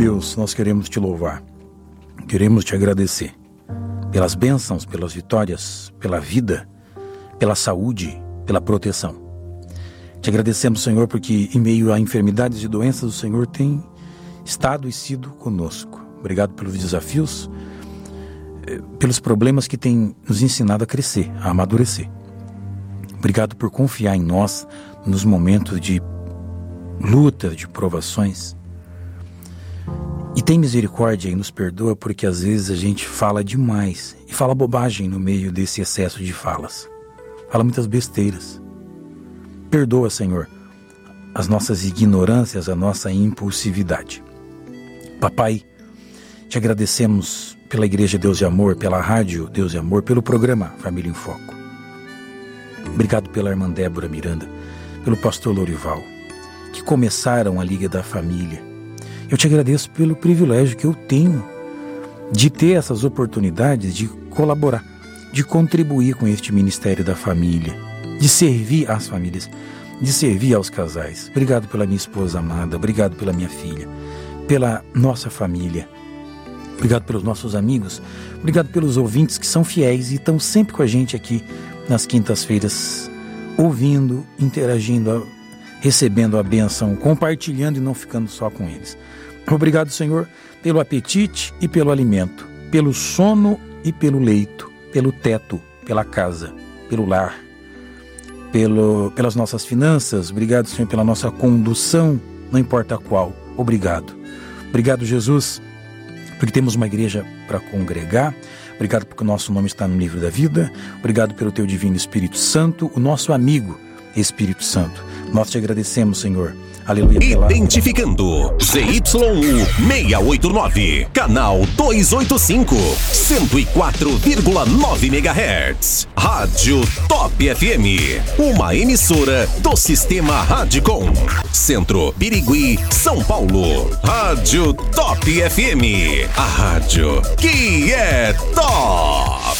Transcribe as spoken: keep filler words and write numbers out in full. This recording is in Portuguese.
Deus, nós queremos te louvar, queremos te agradecer pelas bênçãos, pelas vitórias, pela vida, pela saúde, pela proteção. Te agradecemos, Senhor, porque em meio a enfermidades e doenças o Senhor tem estado e sido conosco. Obrigado pelos desafios, pelos problemas que tem nos ensinado a crescer, a amadurecer. Obrigado por confiar em nós nos momentos de luta, de provações. E tem misericórdia e nos perdoa porque às vezes a gente fala demais e fala bobagem no meio desse excesso de falas. Fala muitas besteiras. Perdoa, Senhor, as nossas ignorâncias, a nossa impulsividade. Papai, te agradecemos pela Igreja Deus de Amor, pela Rádio Deus de Amor, pelo programa Família em Foco. Obrigado pela irmã Débora Miranda, pelo pastor Lorival, que começaram a Liga da Família. Eu te agradeço pelo privilégio que eu tenho de ter essas oportunidades de colaborar, de contribuir com este Ministério da Família, de servir às famílias, de servir aos casais. Obrigado pela minha esposa amada, obrigado pela minha filha, pela nossa família. Obrigado pelos nossos amigos, obrigado pelos ouvintes que são fiéis e estão sempre com a gente aqui nas quintas-feiras, ouvindo, interagindo, recebendo a bênção, compartilhando e não ficando só com eles. Obrigado, Senhor, pelo apetite e pelo alimento, pelo sono e pelo leito, pelo teto, pela casa, pelo lar, pelo, pelas nossas finanças. Obrigado, Senhor, pela nossa condução, não importa qual. Obrigado. Obrigado, Jesus, porque temos uma igreja para congregar. Obrigado porque o nosso nome está no livro da vida. Obrigado pelo teu divino Espírito Santo, o nosso amigo Espírito Santo. Nós te agradecemos, Senhor. Aleluia. Pela... Identificando Z Y U seiscentos e oitenta e nove, canal duzentos e oitenta e cinco, cento e quatro vírgula nove megahertz. Rádio Top F M, uma emissora do Sistema Radicom. Centro, Birigui, São Paulo. Rádio Top F M, a rádio que é top.